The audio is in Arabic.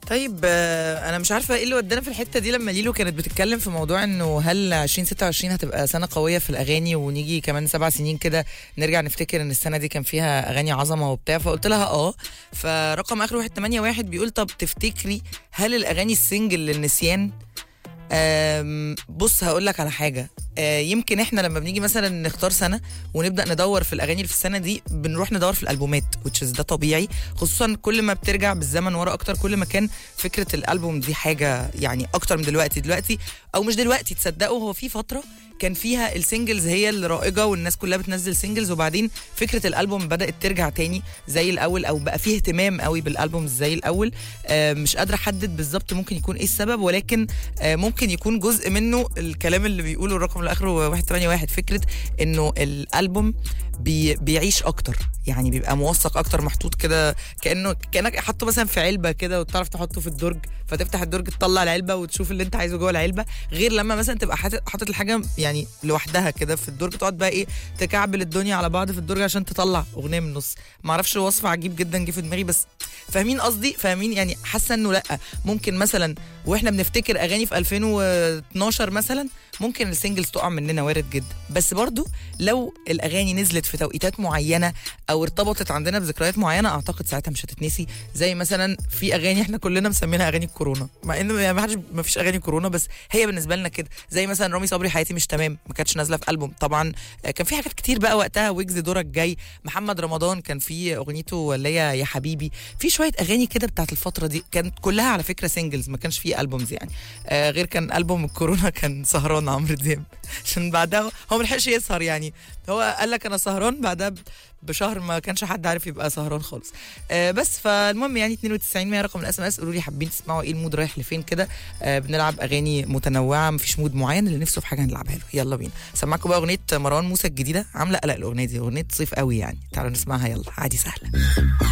طيب انا مش عارفه ايه اللي ودانا في الحته دي لما ليلو كانت بتتكلم في موضوع انه هل 2026 هتبقى سنه قويه في الاغاني، ونيجي كمان 7 سنين كده نرجع نفتكر ان السنه دي كان فيها اغاني عظمه وبتاع. فقلت لها فرقم اخر 181 بيقول طب تفتكري هل الاغاني السنجل للنسيان؟ بص هقول لك على حاجه. يمكن احنا لما بنيجي مثلا نختار سنه ونبدا ندور في الاغاني اللي في السنه دي بنروح ندور في الالبومات which is ده طبيعي، خصوصا كل ما بترجع بالزمن ورا اكتر كل ما كان فكره الالبوم دي حاجه يعني اكتر من دلوقتي او مش دلوقتي. تصدقوا هو في فتره كان فيها السنجلز هي اللي رائجه والناس كلها بتنزل سنجلز، وبعدين فكره الالبوم بدات ترجع تاني زي الاول او بقى فيه اهتمام قوي بالالبوم زي الاول. مش قادره احدد بالظبط ممكن يكون ايه السبب، ولكن ممكن يكون جزء منه الكلام اللي بيقوله الرقم اللي اخره 181، فكره انه الالبوم بيعيش اكتر، يعني بيبقى موثق اكتر، محطوط كده كانك حاطه مثلا في علبه كده وتعرف تحطه في الدرج، فتفتح الدرج تطلع العلبه وتشوف اللي انت عايزه جوه العلبه، غير لما مثلا تبقى حاطط الحاجه يعني لوحدها كده في الدرج تقعد بقى ايه تكعبل الدنيا على بعض في الدرج عشان تطلع اغنيه من النص. معرفش وصف عجيب جدا جه في دماغي، بس فاهمين قصدي؟ فاهمين يعني؟ حاسه انه لا ممكن مثلا واحنا بنفتكر اغاني في 2012 مثلا ممكن السنجلز تقع مننا، وارد جدا، بس برضو لو الاغاني نزلت في توقيتات معينه او ارتبطت عندنا بذكريات معينه اعتقد ساعتها مش هتتنسي. زي مثلا في اغاني احنا كلنا مسمينها اغاني الكورونا، مع ان يعني ما فيش اغاني كورونا، بس هي بالنسبه لنا كده. زي مثلا رامي صبري حياتي مش تمام، ما كانتش نازله في البوم طبعا، كان في حاجات كتير بقى وقتها، ويجز دورك جاي، محمد رمضان كان في اغنيته اللي هي يا حبيبي، في شويه اغاني كده بتاعت الفتره دي كانت كلها على فكره سنجلز، ما كانش في البومز يعني. غير كان البوم الكورونا كان سهران عمرو دياب عشان بعدها هو ما لحقش يسهر، يعني هو قال لك انا سهران، بعدها بشهر ما كانش حد عارف يبقى سهران خالص. بس فالمهم يعني 92 رقم الاس ام اس، قولوا لي حابين تسمعوا ايه، المود رايح لفين كده. بنلعب اغاني متنوعه، مفيش مود معين، اللي نفسه في حاجه هنلعبها له. يلا بينا سمعكم بقى اغنيه مروان موسى الجديده، عامله قلق الاغنيه دي، اغنيه صيف قوي يعني، تعالوا نسمعها يلا، عادي سهله.